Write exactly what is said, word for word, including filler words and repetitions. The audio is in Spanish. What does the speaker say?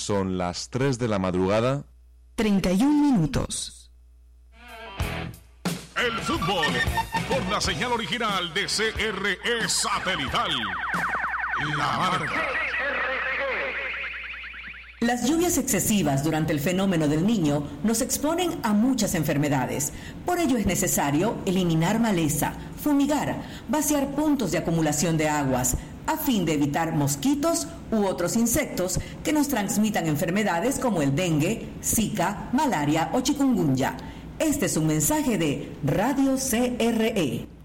son las tres de la madrugada. treinta y un minutos. El fútbol por la señal original de C R E Satelital. La Marca. Las lluvias excesivas durante el fenómeno del Niño nos exponen a muchas enfermedades. Por ello es necesario eliminar maleza, fumigar, vaciar puntos de acumulación de aguas, a fin de evitar mosquitos u otros insectos que nos transmitan enfermedades como el dengue, zika, malaria o chikungunya. Este es un mensaje de Radio C R E.